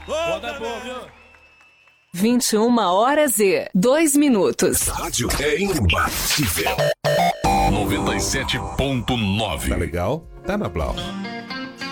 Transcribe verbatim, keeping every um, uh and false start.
Roda boa, viu? vinte e uma horas e dois minutos. Rádio é imbatível. noventa e sete ponto nove. Tá legal? Tá na Blau.